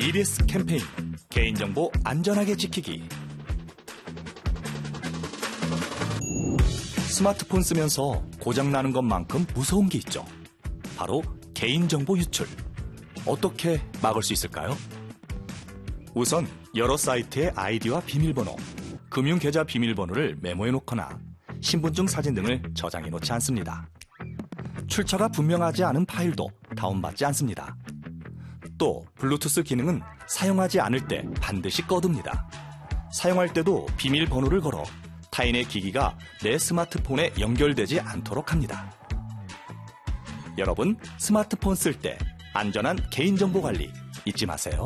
EBS 캠페인 개인정보 안전하게 지키기. 스마트폰 쓰면서 고장나는 것만큼 무서운 게 있죠. 바로 개인정보 유출. 어떻게 막을 수 있을까요? 우선 여러 사이트의 아이디와 비밀번호, 금융계좌 비밀번호를 메모해놓거나 신분증 사진 등을 저장해놓지 않습니다. 출처가 분명하지 않은 파일도 다운받지 않습니다. 또 블루투스 기능은 사용하지 않을 때 반드시 꺼둡니다. 사용할 때도 비밀번호를 걸어 타인의 기기가 내 스마트폰에 연결되지 않도록 합니다. 여러분, 스마트폰 쓸 때 안전한 개인정보 관리 잊지 마세요.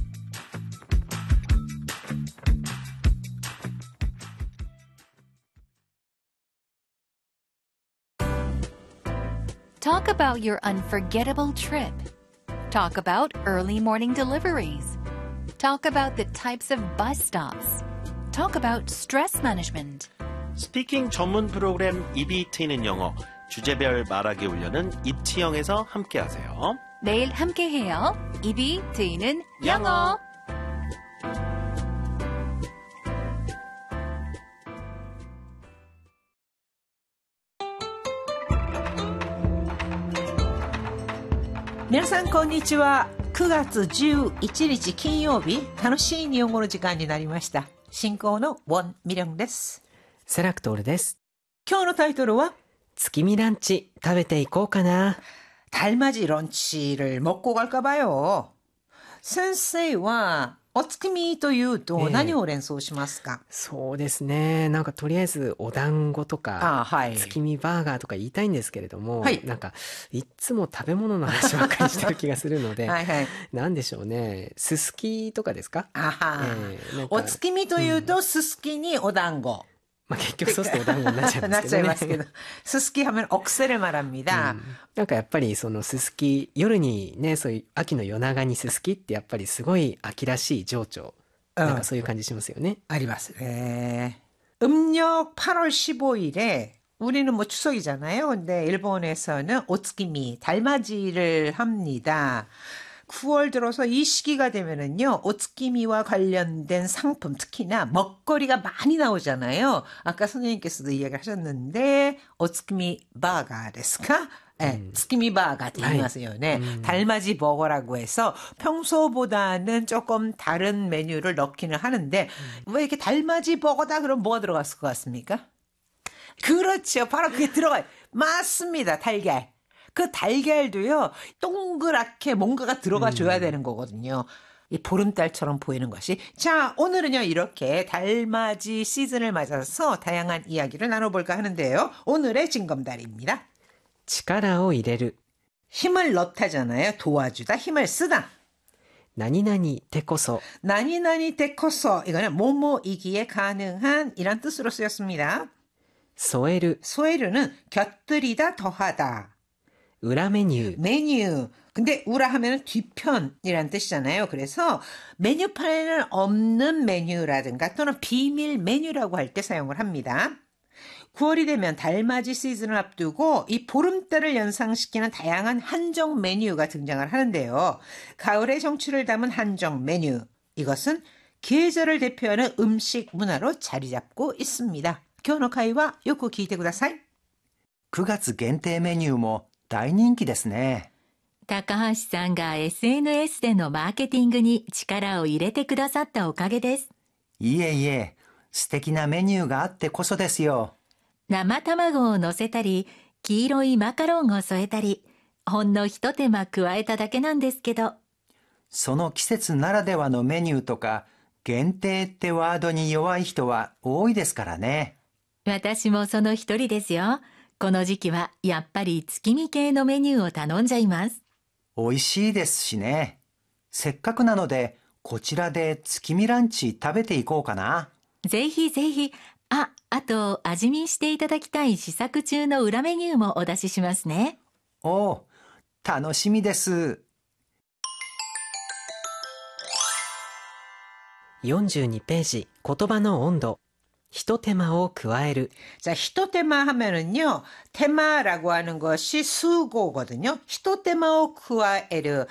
Talk about your unforgettable trip. Talk about early morning deliveries. Talk about the types of bus stops. Talk about stress management. 스피킹 전문 프로그램 입이 트이는 영어, 주제별 말하기 훈련은 이치영에서 함께하세요. 매일 함께해요. 입이 트이는 영어. 皆さんこんにちは。9月11日金曜日、楽しい日本語の時間になりました。進行のウォン・ミリョンです。 セラクトールです。 今日のタイトルは月見ランチ食べていこうかな。 달맞이 런치를 먹고 갈까 봐요. 先生はお月見というと何を連想しますか？ そうですね。なんかとりあえずお団子とか、 はい、 月見バーガーとか言いたいんですけれども、 はい、 なんかいつも食べ物の話ばっかりしてる気がするので、 はい、はい、 なんでしょうね。すすきとかですか？ お月見というとすすきにお団子。 まあ、結局そうするとお団子になっちゃいますけどね。なっちゃいますけど。 すすき하면 억새를 말합니다。 なんかやっぱりそのすすき、夜にね、そういう秋の夜長にすすきってやっぱりすごい秋らしい情緒。なんかそういう感じしますよね。 ありますね。음력 8월 15일에 우리는 뭐 추석이잖아요. 근데 일본에서는 오츠키미, 달맞이를 합니다. 9월 들어서 이 시기가 되면은요, 오츠키미와 관련된 상품, 특히나 먹거리가 많이 나오잖아요. 아까 선생님께서도 이야기를 하셨는데, 오츠키미 바가 데스까? 네, 스키미 바가 되어있어요. 네, 달맞이 버거라고 해서 평소보다는 조금 다른 메뉴를 넣기는 하는데, 왜 이렇게 달맞이 버거다 그러면 뭐가 들어갔을 것 같습니까? 그렇죠. 바로 그게 들어가요. 맞습니다. 달걀. 그 달걀도요, 동그랗게 뭔가가 들어가 줘야 되는 거거든요. 이 보름달처럼 보이는 것이. 자, 오늘은요, 이렇게 달맞이 시즌을 맞아서 다양한 이야기를 나눠볼까 하는데요. 오늘의 징검다리입니다. 力を入れる. 힘을 넣다잖아요. 도와주다, 힘을 쓰다. 何々てこそ. 何々てこそ. 이거는 뭐뭐이기에 가능한 이란 뜻으로 쓰였습니다. 添える. 소에르는 곁들이다, 더하다. 우라 메뉴. 메뉴. 근데 우라 하면은 뒤편이라는 뜻이잖아요. 그래서 메뉴판에는 없는 메뉴라든가 또는 비밀 메뉴라고 할 때 사용을 합니다. 9월이 되면 달맞이 시즌을 앞두고 이 보름달을 연상시키는 다양한 한정 메뉴가 등장을 하는데요. 가을의 정취를 담은 한정 메뉴. 이것은 계절을 대표하는 음식 문화로 자리 잡고 있습니다. 今日の会話よく聞いてください。 9月限定メニューも大人気ですね。 高橋さんが SNS でのマーケティングに力を入れてくださったおかげです。 いえいえ、素敵なメニューがあってこそですよ。 生卵を乗せたり、黄色いマカロンを添えたり、ほんの一手間加えただけなんですけど。 その季節ならではのメニューとか、限定ってワードに弱い人は多いですからね。 私もその一人ですよ。この時期はやっぱり月見系のメニューを頼んじゃいます。 美味しいですしね。せっかくなので、こちらで月見ランチ食べていこうかな。 ぜひぜひ。あと味見していただきたい試作中の裏メニューもお出ししますね。 おう、楽しみです。 42ページ、言葉の温度。一手間を加える. 자, 히토테마 하면은요, 테마라고 하는 것이 수고거든요. 히토테마오 쿠아에르.